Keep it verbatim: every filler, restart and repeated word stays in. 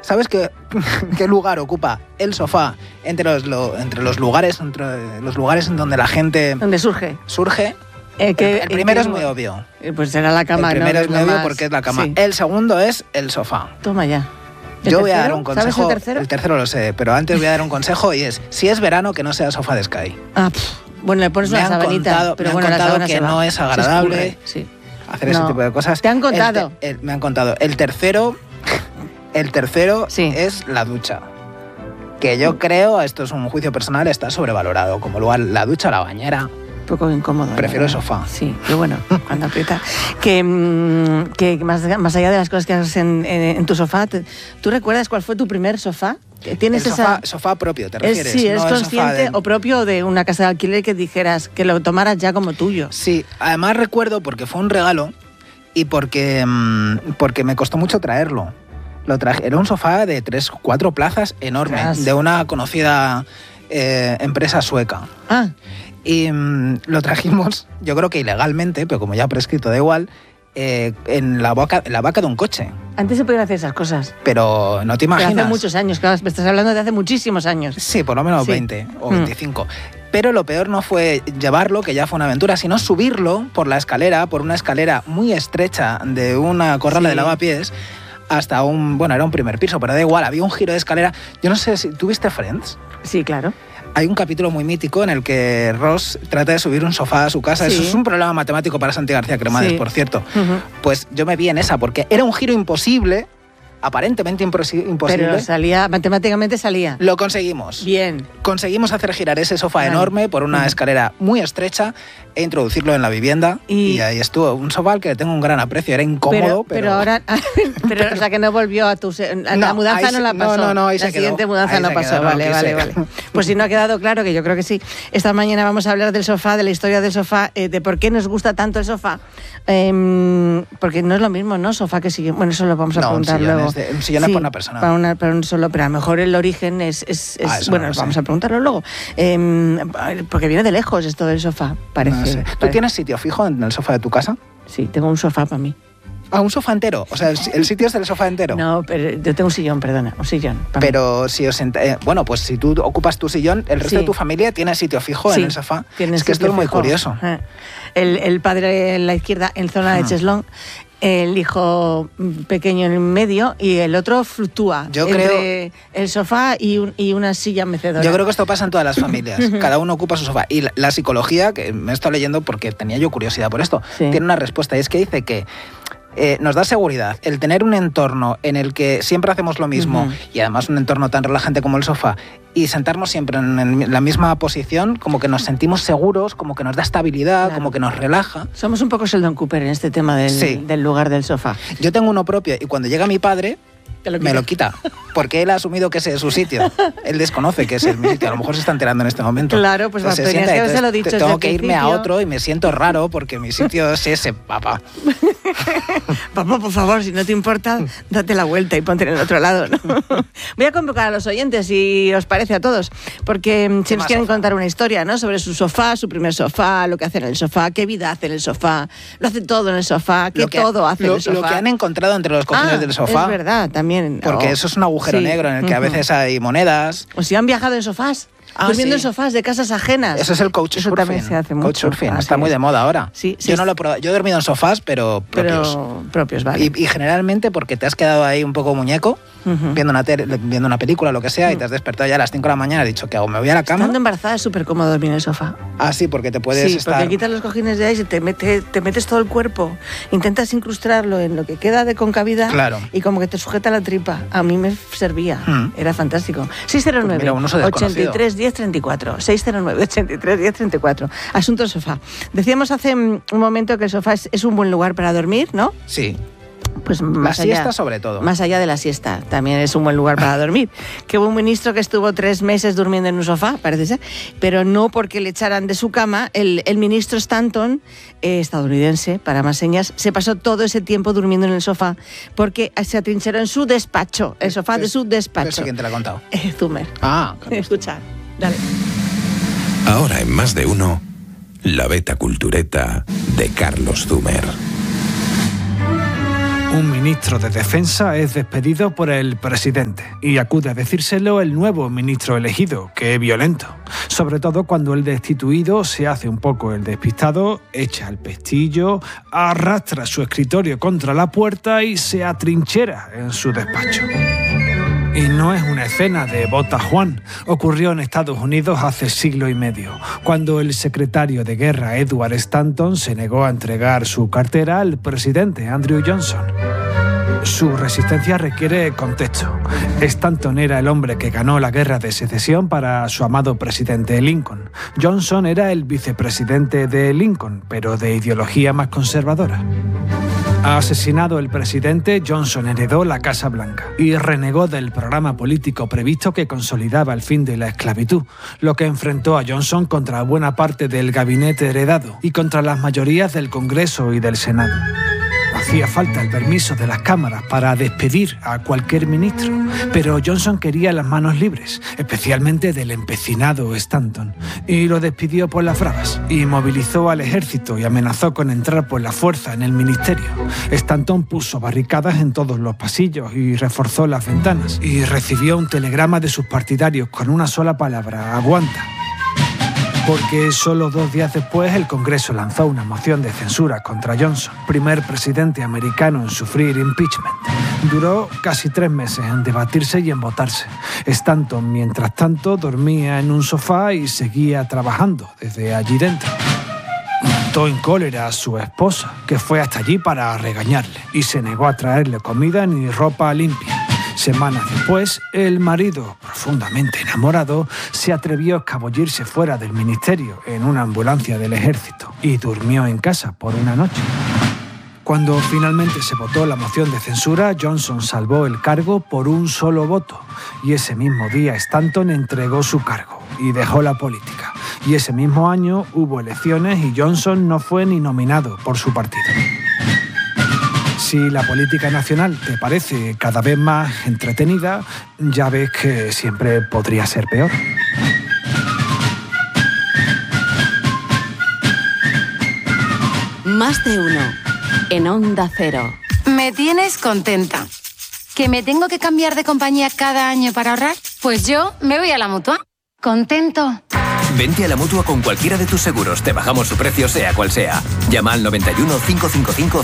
¿Sabes qué, qué lugar ocupa el sofá entre los, lo, entre los lugares entre los lugares en donde la gente... ¿Dónde surge? Surge. Eh, que, el, el primero eh, es muy obvio. Pues será la cama, El primero ¿no? es muy obvio más... porque es la cama. Sí. El segundo es el sofá. Toma ya. Yo voy a dar un consejo. ¿Sabes el tercero? El tercero lo sé, pero antes voy a dar un consejo y es, si es verano, que no sea sofá de Sky. Ah, pff. Bueno, le pones me una sabanita, contado, pero me bueno, han la contado sábana que se va. no es agradable sí. hacer no. ese tipo de cosas. ¿Te han contado? El, el, me han contado. El tercero, el tercero sí. es la ducha. Que yo creo, esto es un juicio personal, está sobrevalorado. Como lugar, la ducha o la bañera. Un poco incómodo. Prefiero ¿no? el sofá. Sí, pero bueno, cuando aprieta. Que, que más, más allá de las cosas que haces en, en, en tu sofá, te, ¿tú recuerdas cuál fue tu primer sofá? ¿Tienes el sofá, esa... sofá propio, ¿te refieres? Es, sí, ¿es no consciente de... o propio de una casa de alquiler que dijeras, que lo tomaras ya como tuyo? Sí, además recuerdo porque fue un regalo y porque, porque me costó mucho traerlo. Lo traje, era un sofá de tres, cuatro plazas enorme, Tras. de una conocida eh, empresa sueca. Ah. Y mmm, lo trajimos, yo creo que ilegalmente, pero como ya prescrito da igual, eh, en, la vaca, en la vaca de un coche. Antes se podían hacer esas cosas. Pero no te imaginas. Pero hace muchos años, claro, me estás hablando de hace muchísimos años. Sí, por lo menos sí. veinte o veinticinco. Mm. Pero lo peor no fue llevarlo, que ya fue una aventura, sino subirlo por la escalera, por una escalera muy estrecha de una corrala sí. de lavapiés, hasta un... Bueno, era un primer piso, pero da igual, había un giro de escalera. Yo no sé si... ¿Tú viste Friends? Sí, claro. Hay un capítulo muy mítico en el que Ross trata de subir un sofá a su casa. Sí. Eso es un problema matemático para Santi García Cremades, sí. por cierto. Uh-huh. Pues yo me vi en esa, porque era un giro imposible, aparentemente imposible. Pero salía, matemáticamente salía. Lo conseguimos. Bien. Conseguimos hacer girar ese sofá vale. enorme por una uh-huh. escalera muy estrecha e introducirlo en la vivienda. Y, y ahí estuvo. Un sofá al que le tengo un gran aprecio. Era incómodo, pero... Pero, pero ahora... pero, pero, o sea, que no volvió a tu... A no, la mudanza no la pasó. No, no, no. Ahí la se siguiente quedó. mudanza ahí no pasó. Quedó, vale, no vale, vale. Pues si no ha quedado claro, que yo creo que sí. Esta mañana vamos a hablar del sofá, de la historia del sofá, eh, de por qué nos gusta tanto el sofá. Eh, porque no es lo mismo, ¿no? Sofá que sillón. Bueno, eso lo vamos a no, preguntar un luego. De, un sillón sí, es para una persona. Para, una, para un solo, pero a lo mejor el origen es... es, es ah, bueno, no vamos sé. a preguntarlo luego. Eh, porque viene de lejos esto del sofá, parece. No sé. ¿Tú parece. tienes sitio fijo en el sofá de tu casa? Sí, tengo un sofá para mí. Ah, un sofá entero. O sea, el, el sitio es del sofá entero. No, pero yo tengo un sillón, perdona, un sillón. Pero mí. si os sent... eh, bueno, pues si tú ocupas tu sillón, el resto sí. de tu familia tiene sitio fijo sí, en el sofá. Es que esto es muy fijo. curioso. El, el padre en la izquierda, en zona de cheslón, el hijo pequeño en el medio y el otro fluctúa yo entre creo, el sofá y, un, y una silla mecedora. Yo creo que esto pasa en todas las familias. Cada uno ocupa su sofá. Y la, la psicología, que me he estado leyendo porque tenía yo curiosidad por esto, sí. tiene una respuesta y es que dice que Eh, nos da seguridad el tener un entorno en el que siempre hacemos lo mismo uh-huh. y además un entorno tan relajante como el sofá y sentarnos siempre en, en la misma posición, como que nos sentimos seguros, como que nos da estabilidad, claro. como que nos relaja. Somos un poco Sheldon Cooper en este tema del, sí. del lugar del sofá. Yo tengo uno propio y cuando llega mi padre Lo me lo quita, porque él ha asumido que ese es su sitio. Él desconoce que ese es mi sitio. A lo mejor se está enterando en este momento. Claro, pues entonces, tenías que haberse lo dicho. Tengo que irme a otro y me siento raro porque mi sitio es ese, papá. Papá, por favor, si no te importa, date la vuelta y ponte en el otro lado, ¿no? Voy a convocar a los oyentes, si os parece a todos, porque si nos quieren sofá? contar una historia, ¿no? Sobre su sofá, su primer sofá, lo que hace en el sofá, qué vida hace en el sofá, lo hace todo en el sofá, qué todo hace lo, en el sofá. Lo que han encontrado entre los cojines ah, del sofá. Es verdad, también. Porque oh. eso es un agujero sí. negro en el que uh-huh. a veces hay monedas. O si han viajado en sofás. Ah, durmiendo sí. en sofás de casas ajenas. Eso es el couchsurfing. Eso también se hace mucho. Couchsurfing, Así está es. muy de moda ahora. Sí, sí, yo no lo he probado. Yo he dormido en sofás, pero propios. Pero propios, vale. Y, y generalmente porque te has quedado ahí un poco muñeco, uh-huh. viendo, una tele, viendo una película, lo que sea, uh-huh. y te has despertado ya a las cinco de la mañana y has dicho, ¿qué hago? ¿Me voy a la cama? Estando embarazada es súper cómodo dormir en el sofá. Ah, sí, porque te puedes sí, estar... porque quitas los cojines de ahí y te, mete, te metes todo el cuerpo. Intentas incrustarlo en lo que queda de concavidad claro. y como que te sujeta la tripa. A mí me servía. Uh-huh. Era fantástico. seis cero nueve, pues ochenta y tres, diez, treinta y cuatro. seis cero nueve, ochenta y tres, diez, treinta y cuatro. Asunto del sofá. Decíamos hace un momento que el sofá es, es un buen lugar para dormir, ¿no? Sí. Pues más la allá, siesta sobre todo. Más allá de la siesta, también es un buen lugar para dormir. Que hubo un ministro que estuvo tres meses durmiendo en un sofá, parece ser, pero no porque le echaran de su cama. El, el ministro Stanton, eh, estadounidense, para más señas, se pasó todo ese tiempo durmiendo en el sofá porque se atrincheró en su despacho, el sofá es, de su despacho. ¿Eso quién te lo ha contado? Eh, Zumer. Ah. Escucha, dale. Ahora en Más de Uno, la beta cultureta de Carlos Zumer. Un ministro ministro de Defensa es despedido por el presidente y acude a decírselo el nuevo ministro elegido, que es violento. Sobre todo cuando el destituido se hace un poco el despistado, echa el pestillo, arrastra su escritorio contra la puerta y se atrinchera en su despacho. Y no es una escena de Bota Juan. Ocurrió en Estados Unidos hace siglo y medio, cuando el secretario de Guerra Edward Stanton se negó a entregar su cartera al presidente Andrew Johnson. Su resistencia requiere contexto. Stanton era el hombre que ganó la guerra de secesión para su amado presidente Lincoln. Johnson era el vicepresidente de Lincoln, pero de ideología más conservadora. Asesinado el presidente, Johnson heredó la Casa Blanca y renegó del programa político previsto que consolidaba el fin de la esclavitud, lo que enfrentó a Johnson contra buena parte del gabinete heredado y contra las mayorías del Congreso y del Senado. Hacía falta el permiso de las cámaras para despedir a cualquier ministro, pero Johnson quería las manos libres, especialmente del empecinado Stanton, y lo despidió por las bravas, y movilizó al ejército y amenazó con entrar por la fuerza en el ministerio. Stanton puso barricadas en todos los pasillos y reforzó las ventanas, y recibió un telegrama de sus partidarios con una sola palabra: aguanta. Porque solo dos días después el Congreso lanzó una moción de censura contra Johnson, primer presidente americano en sufrir impeachment. Duró casi tres meses en debatirse y en votarse. Stanton, mientras tanto, dormía en un sofá y seguía trabajando desde allí dentro. Montó en cólera a su esposa, que fue hasta allí para regañarle, y se negó a traerle comida ni ropa limpia. Semanas después, el marido, profundamente enamorado, se atrevió a escabullirse fuera del ministerio en una ambulancia del ejército y durmió en casa por una noche. Cuando finalmente se votó la moción de censura, Johnson salvó el cargo por un solo voto, y ese mismo día Stanton entregó su cargo y dejó la política. Y ese mismo año hubo elecciones y Johnson no fue ni nominado por su partido. Si la política nacional te parece cada vez más entretenida, ya ves que siempre podría ser peor. Más de uno en Onda Cero. Me tienes contenta. ¿Que me tengo que cambiar de compañía cada año para ahorrar? Pues yo me voy a la Mutua. ¿Contento? Vente a la Mutua con cualquiera de tus seguros. Te bajamos su precio sea cual sea. Llama al noventa y uno, cinco cinco cinco,